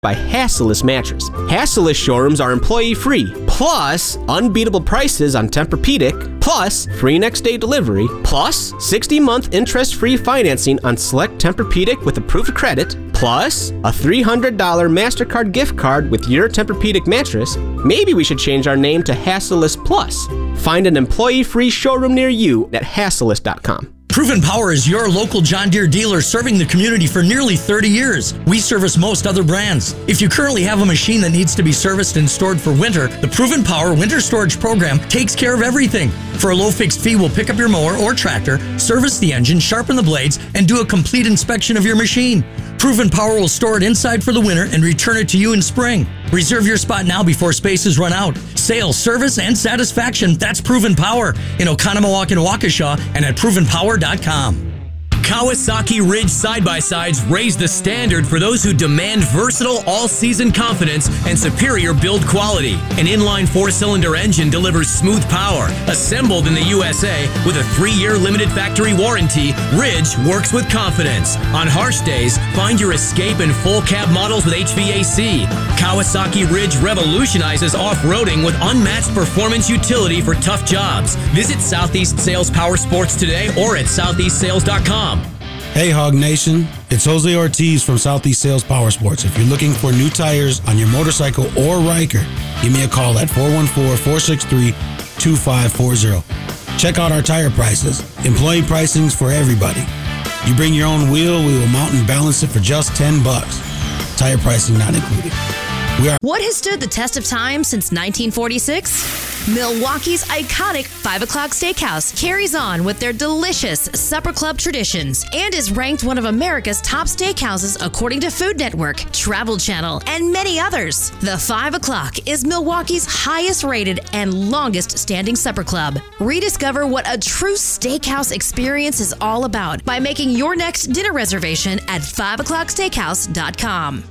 by Hassellus Mattress. Hassellus showrooms are employee-free, plus unbeatable prices on Tempur-Pedic, plus free next-day delivery, plus 60-month interest-free financing on select Tempur-Pedic with approved credit, plus a $300 MasterCard gift card with your Tempur-Pedic mattress. Maybe we should change our name to Hassellus Plus. Find an employee-free showroom near you at hassellus.com. Proven Power is your local John Deere dealer serving the community for nearly 30 years. We service most other brands. If you currently have a machine that needs to be serviced and stored for winter, the Proven Power Winter Storage Program takes care of everything. For a low fixed fee, we'll pick up your mower or tractor, service the engine, sharpen the blades, and do a complete inspection of your machine. Proven Power will store it inside for the winter and return it to you in spring. Reserve your spot now before spaces run out. Sales, service, and satisfaction, that's Proven Power in Oconomowoc and Waukesha and at provenpower.com. Kawasaki Ridge side-by-sides raise the standard for those who demand versatile all-season confidence and superior build quality. An inline 4-cylinder engine delivers smooth power. Assembled in the USA with a 3-year limited factory warranty, Ridge works with confidence. On harsh days, find your Escape and full cab models with HVAC. Kawasaki Ridge revolutionizes off-roading with unmatched performance utility for tough jobs. Visit Southeast Sales Power Sports today or at southeastsales.com. Hey Hog Nation, it's Jose Ortiz from Southeast Sales Power Sports. If you're looking for new tires on your motorcycle or Ryker, give me a call at 414-463-2540. Check out our tire prices. Employee pricing's for everybody. You bring your own wheel, we will mount and balance it for just $10. Tire pricing not included. What has stood the test of time since 1946? Milwaukee's iconic 5 O'Clock Steakhouse carries on with their delicious supper club traditions and is ranked one of America's top steakhouses according to Food Network, Travel Channel, and many others. The 5 O'Clock is Milwaukee's highest rated and longest standing supper club. Rediscover what a true steakhouse experience is all about by making your next dinner reservation at 5o'clocksteakhouse.com.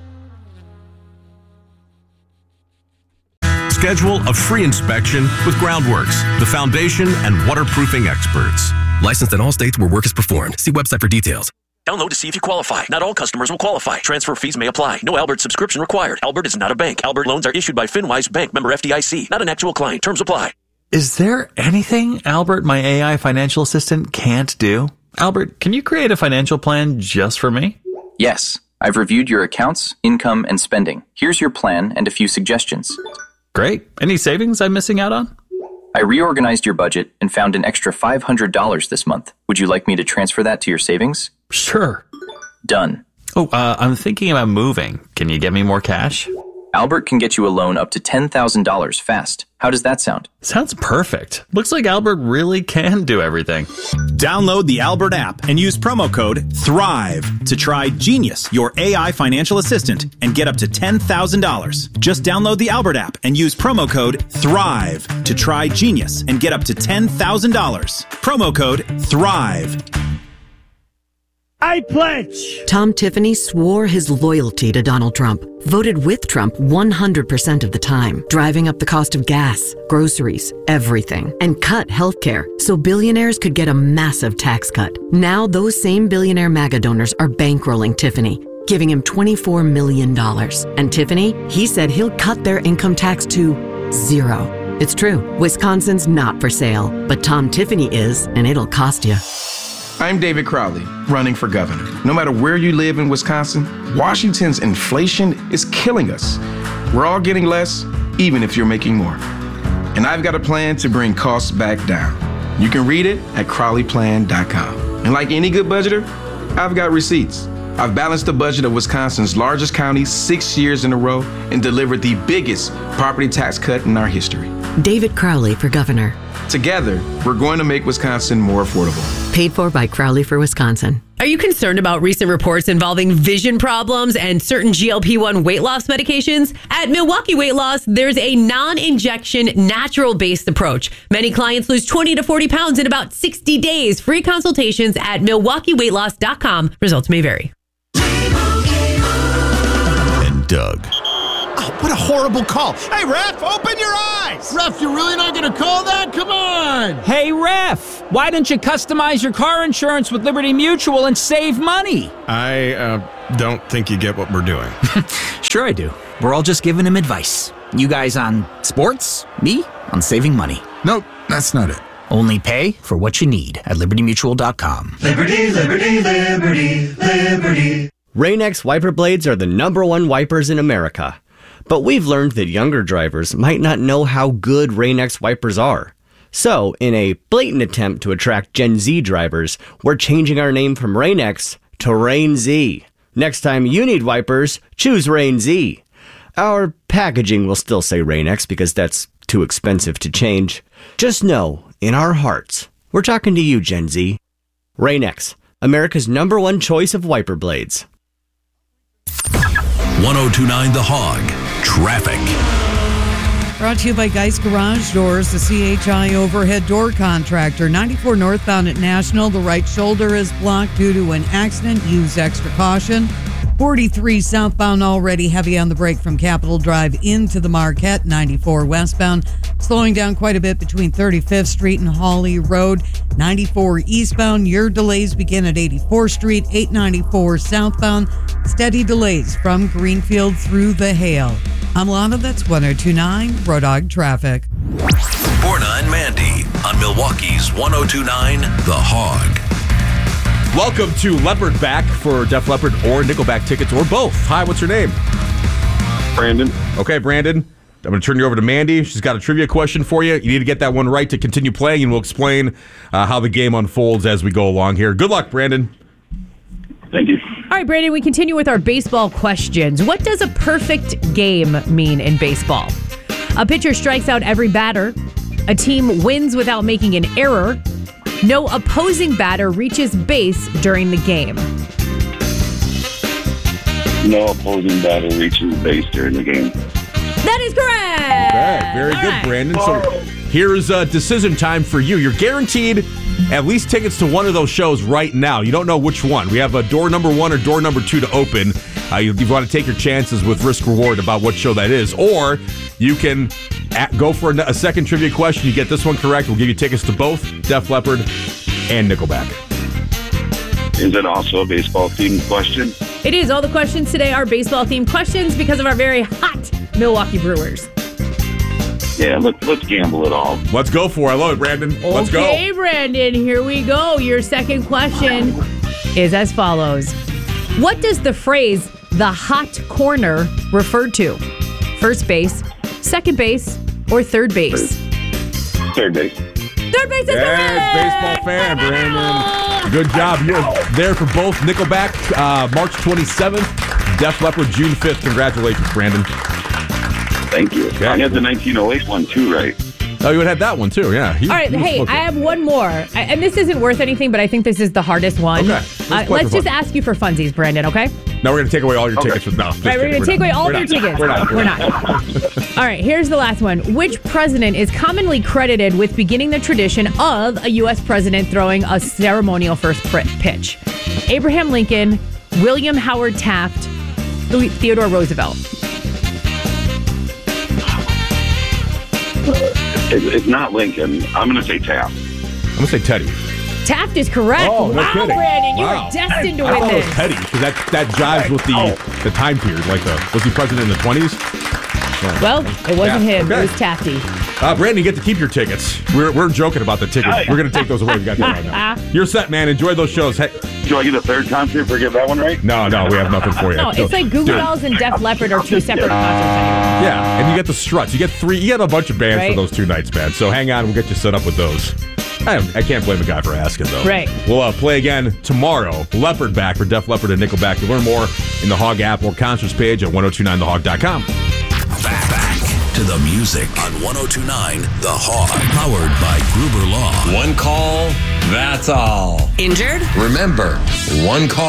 Schedule a free inspection with Groundworks, the foundation and waterproofing experts. Licensed in all states where work is performed. See website for details. Download to see if you qualify. Not all customers will qualify. Transfer fees may apply. No Albert subscription required. Albert is not a bank. Albert loans are issued by FinWise Bank, member FDIC. Not an actual client. Terms apply. Is there anything Albert, my AI financial assistant, can't do? Albert, can you create a financial plan just for me? Yes. I've reviewed your accounts, income, and spending. Here's your plan and a few suggestions. Great. Any savings I'm missing out on? I reorganized your budget and found an extra $500 this month. Would you like me to transfer that to your savings? Sure. Done. Oh, I'm thinking about moving. Can you get me more cash? Albert can get you a loan up to $10,000 fast. How does that sound? Sounds perfect. Looks like Albert really can do everything. Download the Albert app and use promo code THRIVE to try Genius, your AI financial assistant, and get up to $10,000. Just download the Albert app and use promo code THRIVE to try Genius and get up to $10,000. Promo code THRIVE. I pledge! Tom Tiffany swore his loyalty to Donald Trump, voted with Trump 100% of the time, driving up the cost of gas, groceries, everything, and cut healthcare so billionaires could get a massive tax cut. Now those same billionaire MAGA donors are bankrolling Tiffany, giving him $24 million. And Tiffany, he said he'll cut their income tax to 0. It's true, Wisconsin's not for sale, but Tom Tiffany is, and it'll cost you. I'm David Crowley, running for governor. No matter where you live in Wisconsin, Washington's inflation is killing us. We're all getting less, even if you're making more. And I've got a plan to bring costs back down. You can read it at CrowleyPlan.com. And like any good budgeter, I've got receipts. I've balanced the budget of Wisconsin's largest county 6 years in a row and delivered the biggest property tax cut in our history. David Crowley for governor. Together, we're going to make Wisconsin more affordable. Paid for by Crowley for Wisconsin. Are you concerned about recent reports involving vision problems and certain GLP-1 weight loss medications? At Milwaukee Weight Loss, there's a non-injection, natural-based approach. Many clients lose 20 to 40 pounds in about 60 days. Free consultations at MilwaukeeWeightLoss.com. Results may vary. And Doug. Oh, what a horrible call. Hey, ref, open your eyes. Ref, you're really not going to call that? Come on. Hey, ref, why don't you customize your car insurance with Liberty Mutual and save money? I don't think you get what we're doing. Sure I do. We're all just giving him advice. You guys on sports, me on saving money. Nope, that's not it. Only pay for what you need at libertymutual.com. Liberty, liberty, liberty, liberty. Rain-X wiper blades are the #1 wipers in America. But we've learned that younger drivers might not know how good Rain-X wipers are. So, in a blatant attempt to attract Gen Z drivers, we're changing our name from Rain-X to Rain-Z. Next time you need wipers, choose Rain-Z. Our packaging will still say Rain-X because that's too expensive to change. Just know, in our hearts, we're talking to you, Gen Z. Rain-X, America's #1 choice of wiper blades. 1029 The Hog. Traffic. Brought to you by Geist Garage Doors, the CHI overhead door contractor. 94 northbound at National. The right shoulder is blocked due to an accident. Use extra caution. 43 southbound already heavy on the brake from Capitol Drive into the Marquette. 94 westbound slowing down quite a bit between 35th Street and Hawley Road. 94 eastbound, your delays begin at 84th Street. 894 southbound, steady delays from Greenfield through the Hale. I'm Lana, that's 1029 Road Dog Traffic. Borna and Mandy on Milwaukee's 1029 The Hog. Welcome to Leopard Back for Def Leppard or Nickelback tickets or both. Hi, what's your name? Brandon. Okay, Brandon. I'm going to turn you over to Mandy. She's got a trivia question for you. You need to get that one right to continue playing, and we'll explain how the game unfolds as we go along here. Good luck, Brandon. Thank you. All right, Brandon, we continue with our baseball questions. What does a perfect game mean in baseball? A pitcher strikes out every batter. A team wins without making an error. No opposing batter reaches base during the game. No opposing batter reaches base during the game. That is correct. Okay, very good, Brandon. So here's decision time for you. You're guaranteed at least tickets to one of those shows right now. You don't know which one. We have a door number 1 or door number 2 to open. You want to take your chances with risk reward about what show that is. Or you can go for a second trivia question. You get this one correct, we'll give you tickets to both Def Leppard and Nickelback. Is it also a baseball-themed question? It is. All the questions today are baseball-themed questions because of our very hot Milwaukee Brewers. Yeah, let's gamble it all. Let's go for it. I love it, Brandon. Let's go. Okay, Brandon, here we go. Your second question is as follows. What does the phrase, the hot corner, refer to? First base, second base, or third base? Third base. Third base is correct. Baseball fan, Brandon. Good job. You're there for both Nickelback, March 27th, Def Leppard, June 5th. Congratulations, Brandon. Thank you. Okay. I had the 1908 one too, right? Oh, you would have had that one too, yeah. All right, hey, I have one more. And this isn't worth anything, but I think this is the hardest one. Okay. Let's just ask you for funsies, Brandon, okay? No, we're going to take away all your tickets. No, right, we're going to take away all your tickets. We're not. All right, here's the last one. Which president is commonly credited with beginning the tradition of a U.S. president throwing a ceremonial first pitch? Abraham Lincoln, William Howard Taft, Theodore Roosevelt. It's not Lincoln. I'm going to say Taft. I'm going to say Teddy. Taft is correct. Oh, no wow, kidding. Brandon, you Wow. are destined to I win thought it this. was Teddy, because that jives with the time period. Like, was he president in the 20s? Yeah. Well, it wasn't him. Okay. It was Tafty. Brandon, you get to keep your tickets. We're joking about the tickets. We're going to take those away. We got that right now. You're set, man. Enjoy those shows. Hey. Do I get a third concert for get that one right? No, we have nothing for you. No, it's like Goo Goo Dolls and Def Leppard are two separate concerts anyway. Yeah, and you get the Struts. You get a bunch of bands Right. for those 2 nights, man. So hang on. We'll get you set up with those. I can't blame a guy for asking, though. Right. We'll play again tomorrow. Leopard Back for Def Leppard and Nickelback. You'll learn more in the Hog app or concerts page at 1029thehog.com. Back to the music on 1029 The Hog. Powered by Gruber Law. One call, that's all. Injured? Remember, one call.